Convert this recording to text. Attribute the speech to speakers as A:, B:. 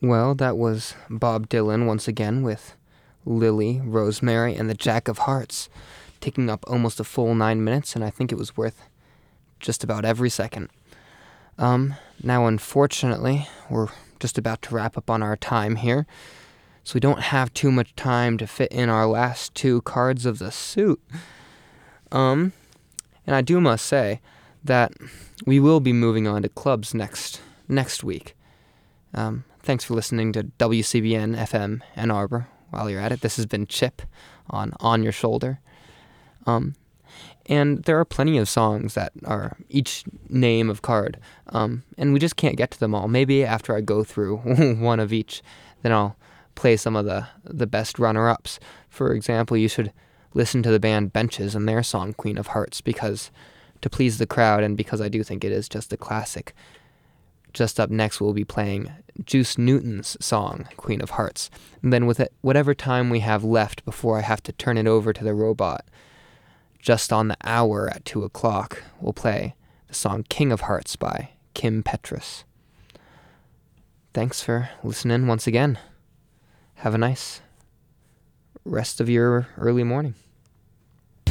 A: Well, that was Bob Dylan once again with Lily, Rosemary, and the Jack of Hearts, taking up almost a full 9 minutes, and I think it was worth just about every second. Now, unfortunately, we're just about to wrap up on our time here, so we don't have too much time to fit in our last two cards of the suit. And I must say that we will be moving on to clubs next week. Thanks for listening to WCBN FM Ann Arbor. While you're at it, this has been Chip on Your Shoulder. And there are plenty of songs that are each name of card, and we just can't get to them all. Maybe after I go through one of each, then I'll play some of the best runner-ups. For example, you should listen to the band Benches and their song Queen of Hearts, because to please the crowd and because I do think it is just a classic. Just up next, we'll be playing Juice Newton's song, Queen of Hearts. And then with it, whatever time we have left before I have to turn it over to the robot, just on the hour at 2 o'clock, we'll play the song King of Hearts by Kim Petras. Thanks for listening once again. Have a nice rest of your early morning.